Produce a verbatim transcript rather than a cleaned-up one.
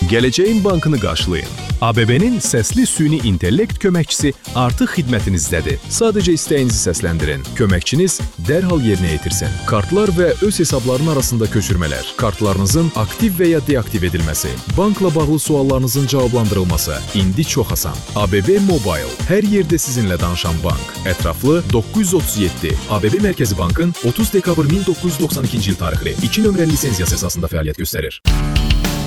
Gələcəyin bankını qarşılayın. A B B-nin səsli süni intellekt köməkçisi artıq xidmətinizdədir. Sadəcə istəyinizi səsləndirin. Köməkçiniz dərhal yerinə yetirsin. Kartlar və öz hesabların arasında köçürmələr, kartlarınızın aktiv və ya deaktiv edilməsi, bankla bağlı suallarınızın cavablandırılması indi çox asan. A B B Mobile, hər yerdə sizinlə danışan bank. Ətraflı doqquz yüz otuz yeddi. A B B Mərkəzi Bankın otuz dekabr min doqquz yüz doxsan ikinci il tarixli iki nömrəli lisenziyası əsasında fəaliyyət göstərir.